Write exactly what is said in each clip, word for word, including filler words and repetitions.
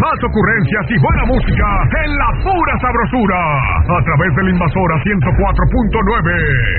más ocurrencias y buena música en la pura sabrosura, a través de la Invasora ciento cuatro punto nueve.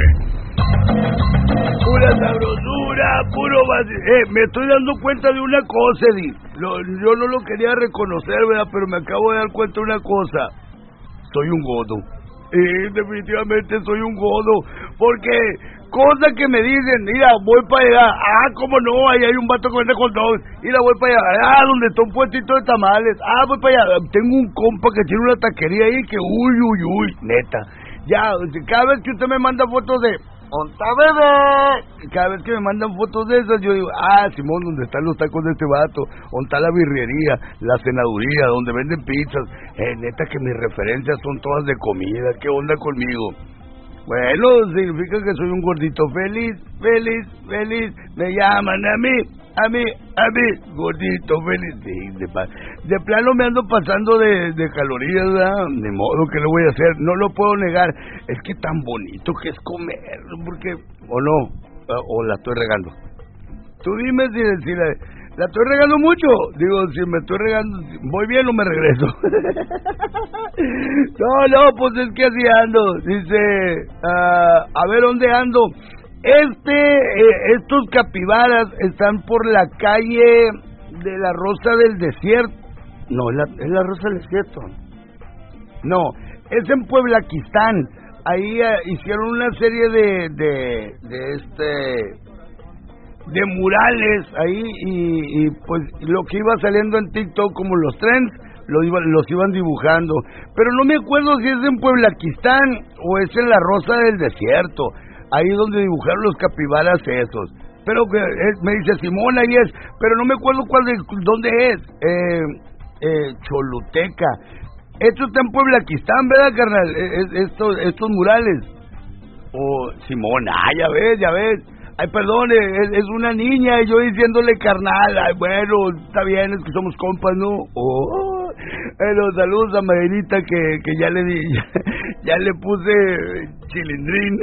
Pura sabrosura, puro vacío. Eh, me estoy dando cuenta de una cosa, Eddie. Lo, yo no lo quería reconocer, ¿verdad? Pero me acabo de dar cuenta de una cosa. Soy un godo. Eh, definitivamente soy un godo. Porque cosas que me dicen, mira, voy para allá. Ah, cómo no, ahí hay un vato que vende hot dogs. Mira, voy para allá. Ah, donde está un puestito de tamales. Ah, voy para allá. Tengo un compa que tiene una taquería ahí que uy, uy, uy, neta. Ya, cada vez que usted me manda fotos de ¡onta bebé! Cada vez que me mandan fotos de esas, yo digo, ah, Simón, ¿dónde están los tacos de este vato? ¿Dónde está la birrería, la cenaduría, donde venden pizzas? Eh, neta que mis referencias son todas de comida, ¿qué onda conmigo? Bueno, significa que soy un gordito feliz, feliz, feliz, me llaman a mí, a mí, a mí, gordito feliz. Sí, de, de plano me ando pasando de, de calorías, ¿verdad? De modo que lo voy a hacer, no lo puedo negar. Es que tan bonito que es comer, porque, o no, o la estoy regando. Tú dime si, si la, la estoy regando mucho. Digo, si me estoy regando, ¿voy bien o me regreso? No, no, pues es que así ando. Dice, uh, a ver dónde ando. Este, eh, estos capibaras están por la calle de la Rosa del Desierto. No, es la, es la Rosa del Desierto. No, es en Pueblaquistán. Ahí uh, hicieron una serie de, de, de este... de murales ahí y, y pues lo que iba saliendo en TikTok como los trends lo iba, los iban dibujando, pero no me acuerdo si es en Pueblaquistán o es en la Rosa del Desierto, ahí donde dibujaron los capibaras esos, pero que es, me dice Simón, ahí es, pero no me acuerdo cuál de, dónde es, eh, eh, Choluteca, esto está en Pueblaquistán, ¿verdad, carnal? Es, estos, estos murales, o oh, Simón, ah, ya ves, ya ves. Ay, perdón, es, es una niña y yo diciéndole carnal. Ay, bueno, está bien, es que somos compas, ¿no? Oh, bueno, saludos a Maderita que, que ya le di, ya, ya le puse chilindrín.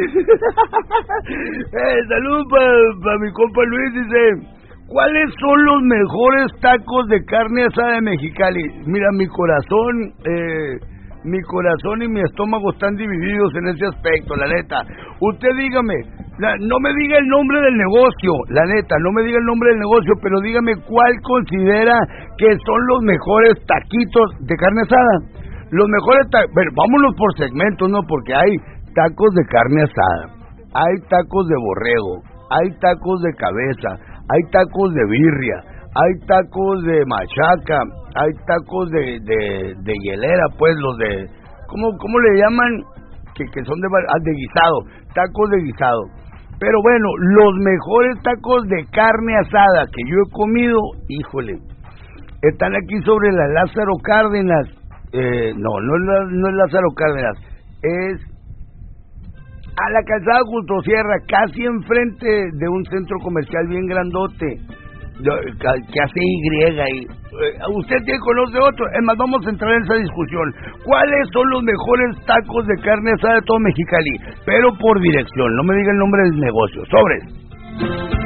eh, saludos para pa mi compa Luis, dice, ¿cuáles son los mejores tacos de carne asada de Mexicali? Mira, mi corazón, eh... mi corazón y mi estómago están divididos en ese aspecto, la neta. Usted dígame, la, no me diga el nombre del negocio, la neta, no me diga el nombre del negocio, pero dígame cuál considera que son los mejores taquitos de carne asada. Los mejores tacos, bueno, vámonos por segmentos, ¿no? Porque hay tacos de carne asada, hay tacos de borrego, hay tacos de cabeza, hay tacos de birria, hay tacos de machaca, hay tacos de, de, de hielera, pues los de, ¿cómo, cómo le llaman? Que, que son de, ah, de guisado, tacos de guisado. Pero bueno, los mejores tacos de carne asada que yo he comido, híjole, están aquí sobre la Lázaro Cárdenas, eh, no, no es, la, no es Lázaro Cárdenas, es a la calzada Justo Sierra, casi enfrente de un centro comercial bien grandote. Que hace Y y usted tiene conoce otro, es más, vamos a entrar en esa discusión. ¿Cuáles son los mejores tacos de carne asada de todo Mexicali? Pero por dirección, no me diga el nombre del negocio. Sobres.